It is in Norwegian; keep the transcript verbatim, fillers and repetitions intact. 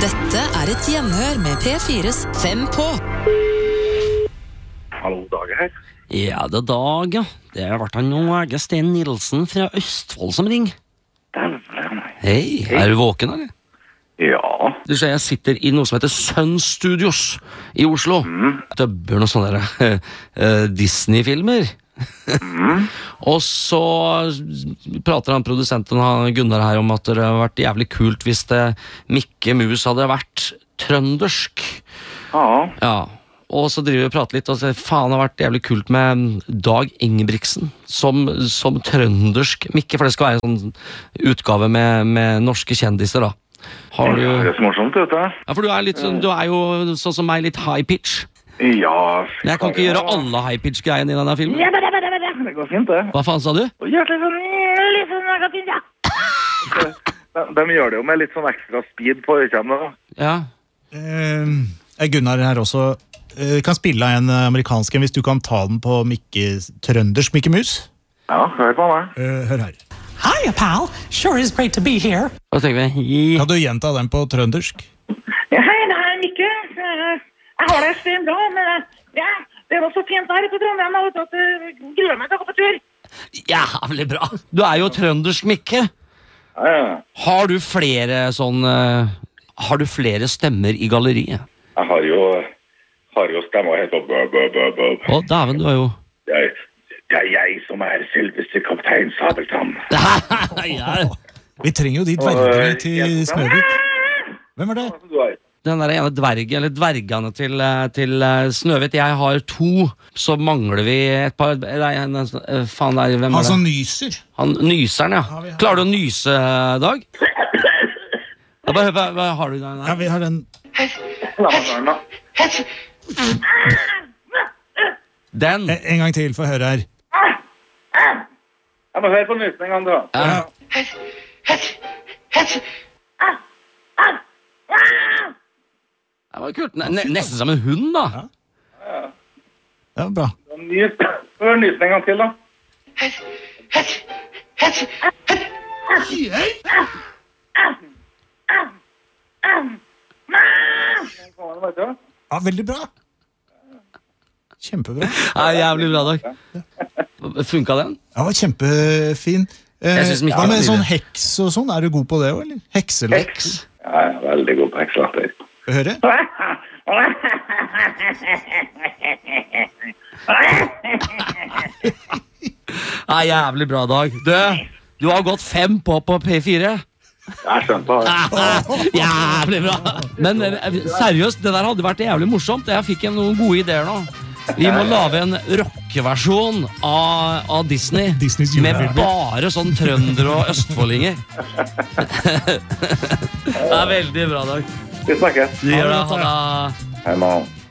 Dette er et gjenhør med P fires Fem på. Hallo, Dag her. Ja, det er Dag, ja. Det har vært han Åge Sten Nilsen fra Østfold som ringer. Hei, er du våken, eller? Ja. Du ser, jeg sitter i noe som heter Sun Studios i Oslo. Mm. Døbber noen sånne der, uh, Disney-filmer. Mm. Og så prater han produsenten han, Gunnar her om at det hadde vært jævlig kult hvis det Mikke Mus hadde vært trøndersk. Ja. Ja. Og så driver vi og prater litt og sier, faen, det har vært jævlig kult med Dag Ingebrigtsen som, som trøndersk Mikke, for det skal være en sånn utgave med, med norske kjendiser da. Har du... Ja, det er så morsomt, vet du. Ja, for du er, litt, du er jo sånn som meg, litt high pitch. Ja. Men jeg kan ikke gjøre alle high pitch greiene i denne filmen. Ja, det, det, det, det. Det går fint, det. Hva faen sa du? Hjertelig sånn, litt sånn, det går fint, ja. de, de gjør det jo med litt sånn ekstra speed på, ikke sant? Ja. Eh, Gunnar her også. Eh, kan spille en amerikansk hvis du kan ta den på Mikke, trøndersk Mikke Mus. Ja, hør på meg. Eh, hør her. Hiya, pal. Sure is great to be here. Hva tenker vi? Kan du gjenta den på trøndersk? Ja, hei, det er Mikke. Jeg har det stedet bra, men ja, det er også fint her på Trondheim. Jeg vet at jeg gruer meg til å gå på tur. Jævlig bra. Du er jo trøndersk Mikke. Ja, ja. Har du flere sånn uh, Har du flere stemmer i galleriet? Jeg har jo, har jo stemmer helt på bø, bø, bø, bø. Å, dæven, du er jo Jeg, det er jeg som er selveste kaptein Sabeltann. ja. Vi trenger jo de dvergene til Snøhvit. Hvem er det? Du er. Den der ene dvergen, eller dvergene til, til uh, Snøhvit. Jeg har to, så mangler vi et par. Nei, uh, faen, der, hvem Han er det? som nyser. Han nyseren, ja. Ja, vi har- Klarer du å nyse, Dag? Ja, bare hør på, hva har du der? Ja, vi har den. Den. En, en gang til, få høre her. Jeg må høre på nysningen, da. Ja. Det var kult. Ne nesten som en hund, da. Ja, bra. Nys, hør nysningen til, da. Ja, veldig bra. Kjempebra. Ja, jævlig bra, Dag. Funka den? Ja, var kjempefin. Eh, Jeg synes Mikke hva var med nydelig. sånn heks og sånn? Er du god på det også, eller? Hekselek? Ja, jeg er veldig god på hekslatter. Få høre. Ja, jævlig bra, Dag. Du, du har gått fem på på P fire. Jeg skjønte det. Jævlig bra. Men eh, seriøst, det der hadde vært jævlig morsomt. Jeg fikk en- noen gode ideer nå. Vi må lage en rockeversjon av, av Disney, Disneys med julefilmer. bare sånn trønder og østfoldinger. Det er veldig bra, Dag. Vi snakkes. Du gjør det, ha det. Hei, mann.